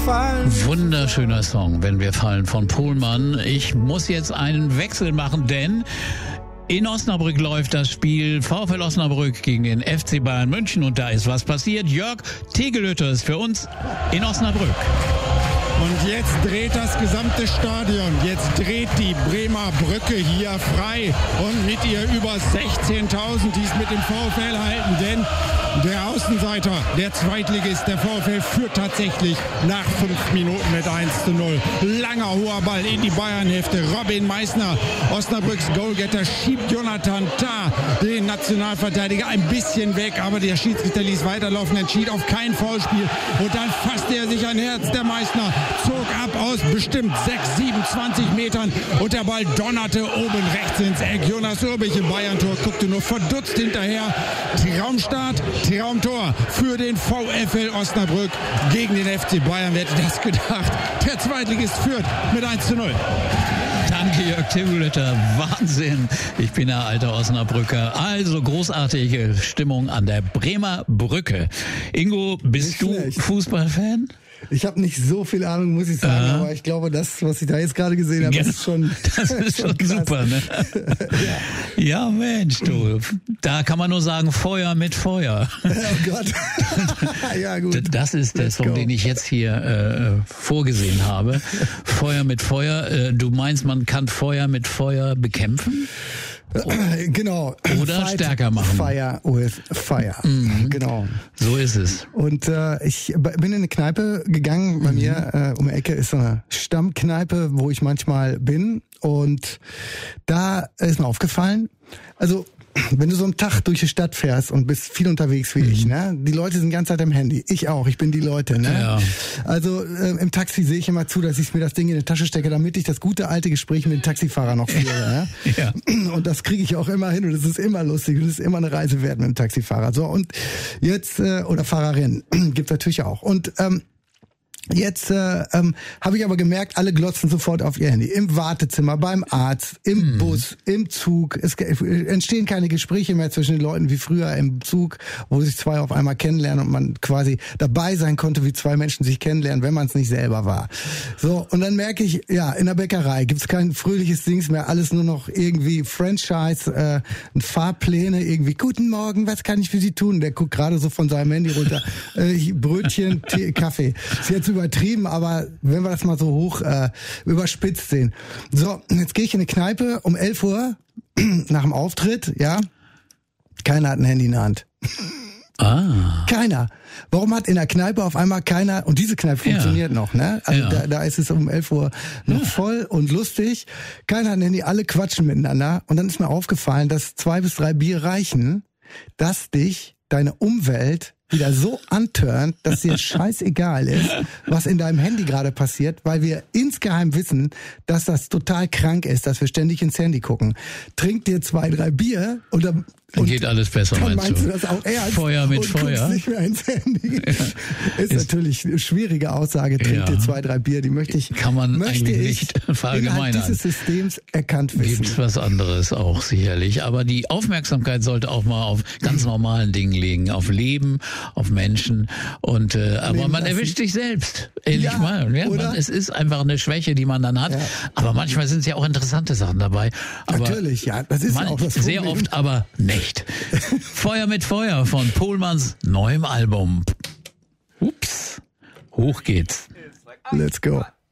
fallen. Wunderschöner Song, Wenn wir fallen, von Pohlmann. Ich muss jetzt einen Wechsel machen, denn in Osnabrück läuft das Spiel VfL Osnabrück gegen den FC Bayern München und da ist was passiert. Jörg Tegelötter ist für uns in Osnabrück. Und jetzt dreht das gesamte Stadion. Jetzt dreht die Bremer Brücke hier frei. Und mit ihr über 16.000, die es mit dem VfL halten. Denn der Außenseiter, der Zweitligist, der VfL führt tatsächlich nach 5 Minuten mit 1:0. Langer, hoher Ball in die Bayern-Hälfte. Robin Meissner, Osnabrücks Goalgetter, schiebt Jonathan Tah, den Nationalverteidiger, ein bisschen weg. Aber der Schiedsrichter ließ weiterlaufen, entschied auf kein Foulspiel. Und dann fasste er sich ein Herz, der Meissner. Zog ab aus bestimmt 27 Metern und der Ball donnerte oben rechts ins Eck. Jonas Urbich im Bayern-Tor guckte nur verdutzt hinterher. Traumstart, Traumtor für den VfL Osnabrück gegen den FC Bayern. Wer hätte das gedacht? Der Zweitligist führt mit 1:0. Danke, Jörg Tegelötter. Wahnsinn. Ich bin ein alter Osnabrücker. Also großartige Stimmung an der Bremer Brücke. Ingo, bist du Fußballfan? Ich habe nicht so viel Ahnung, muss ich sagen, aber ich glaube, das, was ich da jetzt gerade gesehen habe, ist schon das ist schon super, ne? Ja, Mensch, du. Da kann man nur sagen, Feuer mit Feuer. Oh Gott. Ja, gut. Das ist der Song, den ich jetzt hier vorgesehen habe. Feuer mit Feuer. Du meinst, man kann Feuer mit Feuer bekämpfen? Genau. Oder Fight, stärker machen. Fire with Fire. Genau. So ist es. Und ich bin in eine Kneipe gegangen. Bei mir um die Ecke ist so eine Stammkneipe, wo ich manchmal bin. Und da ist mir aufgefallen, also wenn du so einen Tag durch die Stadt fährst und bist viel unterwegs wie ich, ne? Die Leute sind die ganze Zeit am Handy. Ich auch, ich bin die Leute, ne? Ja. Also im Taxi sehe ich immer zu, dass ich mir das Ding in die Tasche stecke, damit ich das gute alte Gespräch mit dem Taxifahrer noch führe. Ne? Ja. Und das kriege ich auch immer hin und es ist immer lustig und es ist immer eine Reise wert mit dem Taxifahrer. So, und jetzt, oder Fahrerin, gibt's natürlich auch. Und jetzt habe ich aber gemerkt, alle glotzen sofort auf ihr Handy. Im Wartezimmer, beim Arzt, im Bus, im Zug. Es entstehen keine Gespräche mehr zwischen den Leuten wie früher im Zug, wo sich zwei auf einmal kennenlernen und man quasi dabei sein konnte, wie zwei Menschen sich kennenlernen, wenn man es nicht selber war. So, und dann merke ich, ja, in der Bäckerei gibt's kein fröhliches Dings mehr, alles nur noch irgendwie Franchise, Fahrpläne, irgendwie, guten Morgen, was kann ich für Sie tun? Der guckt gerade so von seinem Handy runter, Brötchen, Tee, Kaffee. Ist jetzt übertrieben, aber wenn wir das mal so hoch überspitzt sehen. So, jetzt gehe ich in eine Kneipe um 11 Uhr nach dem Auftritt, ja. Keiner hat ein Handy in der Hand. Keiner. Warum hat in der Kneipe auf einmal keiner, und diese Kneipe funktioniert noch, ne? Also da ist es um 11 Uhr noch voll und lustig. Keiner hat ein Handy, alle quatschen miteinander. Und dann ist mir aufgefallen, dass 2 bis 3 Bier reichen, dass dich deine Umwelt wieder so antörnt, dass dir scheißegal ist, was in deinem Handy gerade passiert, weil wir insgeheim wissen, dass das total krank ist, dass wir ständig ins Handy gucken. Trink dir 2, 3 Bier und dann geht alles besser, dann meinst du das auch ernst? Feuer mit und Feuer. Nicht mehr ins Handy. Ist natürlich eine schwierige Aussage. Trink dir 2, 3 Bier, die kann man eigentlich nicht verallgemeinern. Innerhalb dieses Systems erkannt wissen. Gibt's was anderes auch sicherlich. Aber die Aufmerksamkeit sollte auch mal auf ganz normalen Dingen liegen, auf Leben, auf Menschen. Und aber man erwischt sich selbst. Ehrlich mal. Ja, es ist einfach eine Schwäche, die man dann hat. Ja. Aber manchmal sind es ja auch interessante Sachen dabei. Aber natürlich, ja. Das ist auch das Problem. Sehr oft aber nicht. Feuer mit Feuer von Pohlmanns neuem Album. Ups. Hoch geht's. Let's go.